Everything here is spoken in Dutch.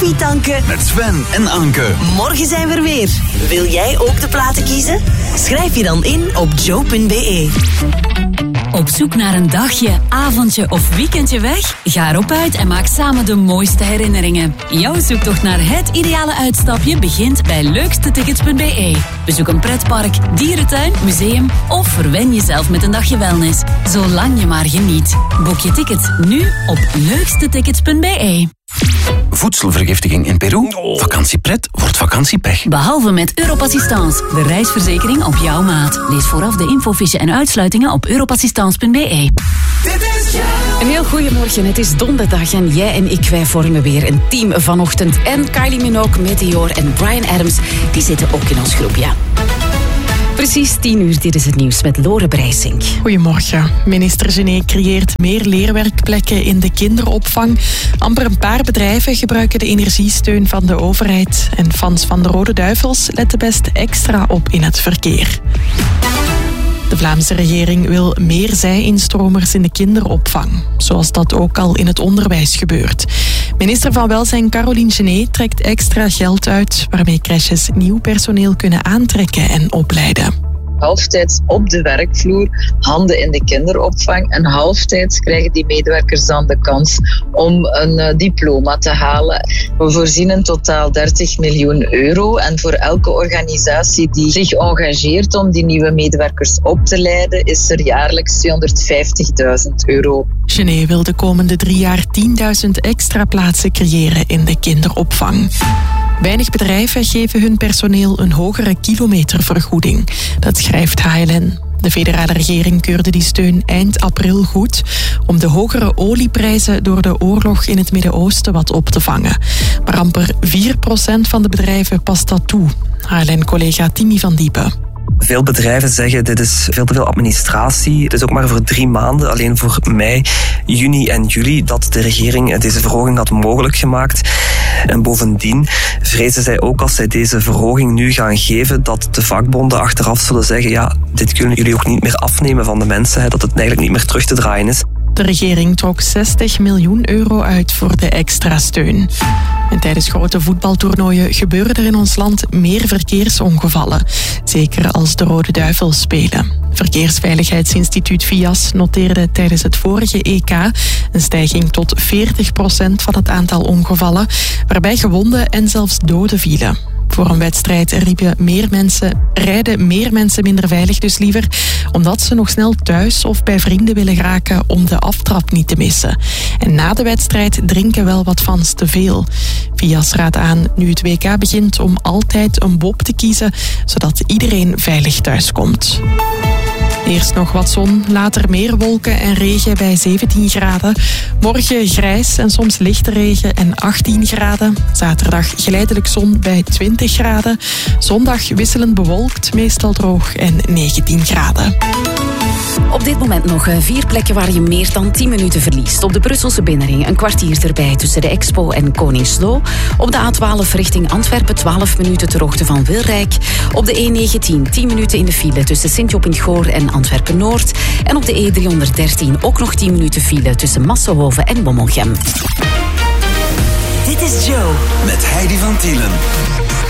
Koffie tanken met Sven en Anke. Morgen zijn we er weer. Wil jij ook de platen kiezen? Schrijf je dan in op joe.be. Op zoek naar een dagje, avondje of weekendje weg? Ga erop uit en maak samen de mooiste herinneringen. Jouw zoektocht naar het ideale uitstapje begint bij leukstetickets.be. Bezoek een pretpark, dierentuin, museum of verwen jezelf met een dagje wellness. Zolang je maar geniet. Boek je tickets nu op leukstetickets.be. Voedselvergiftiging in Peru? Vakantiepret wordt vakantiepech. Behalve met Europassistance, de reisverzekering op jouw maat. Lees vooraf de infofiche en uitsluitingen op europassistance.be. Een heel goeiemorgen, het is donderdag en jij en ik, wij vormen weer een team vanochtend. En Kylie Minogue, Meteor en Bryan Adams, die zitten ook in ons groepje. Precies 10 uur, dit is het nieuws met Lore Breisink. Goedemorgen. Minister Genet creëert meer leerwerkplekken in de kinderopvang. Amper een paar bedrijven gebruiken de energiesteun van de overheid. En fans van de Rode Duivels letten best extra op in het verkeer. De Vlaamse regering wil meer zij-instromers in de kinderopvang, zoals dat ook al in het onderwijs gebeurt. Minister van Welzijn Caroline Genet trekt extra geld uit, waarmee crèches nieuw personeel kunnen aantrekken en opleiden. Halftijds op de werkvloer, handen in de kinderopvang. En halftijds krijgen die medewerkers dan de kans om een diploma te halen. We voorzien in totaal 30 miljoen euro. En voor elke organisatie die zich engageert om die nieuwe medewerkers op te leiden, is er jaarlijks 250.000 euro. Genet wil de komende 3 jaar 10.000 extra plaatsen creëren in de kinderopvang. Weinig bedrijven geven hun personeel een hogere kilometervergoeding. Dat schrijft HLN. De federale regering keurde die steun eind april goed om de hogere olieprijzen door de oorlog in het Midden-Oosten wat op te vangen. Maar amper 4% van de bedrijven past dat toe. HLN-collega Timmy van Diepen. Veel bedrijven zeggen dit is veel te veel administratie. Het is ook maar voor 3 maanden, alleen voor mei, juni en juli, dat de regering deze verhoging had mogelijk gemaakt. En bovendien vrezen zij ook als zij deze verhoging nu gaan geven, dat de vakbonden achteraf zullen zeggen, ja, dit kunnen jullie ook niet meer afnemen van de mensen, dat het eigenlijk niet meer terug te draaien is. De regering trok 60 miljoen euro uit voor de extra steun. En tijdens grote voetbaltoernooien gebeuren er in ons land meer verkeersongevallen. Zeker als de Rode Duivels spelen. Verkeersveiligheidsinstituut VIAS noteerde tijdens het vorige EK een stijging tot 40% van het aantal ongevallen, waarbij gewonden en zelfs doden vielen. Voor een wedstrijd rijden meer mensen minder veilig dus liever, omdat ze nog snel thuis of bij vrienden willen geraken om de aftrap niet te missen. En na de wedstrijd drinken wel wat fans te veel. VIAS raadt aan, nu het WK begint, om altijd een bob te kiezen, zodat iedereen veilig thuis komt. Eerst nog wat zon, later meer wolken en regen bij 17 graden. Morgen grijs en soms lichte regen en 18 graden. Zaterdag geleidelijk zon bij 20 graden. Zondag wisselend bewolkt, meestal droog en 19 graden. Op dit moment nog 4 plekken waar je meer dan 10 minuten verliest. Op de Brusselse binnenring een kwartier erbij tussen de Expo en Koningslo. Op de A12 richting Antwerpen 12 minuten ter hoogte van Wilrijk. Op de E19 10 minuten in de file tussen Sint-Job-in-Goor en Antwerpen-Noord. En op de E313 ook nog 10 minuten file tussen Massenhoven en Bommelgem. Dit is Joe. Met Heidi van Tielen.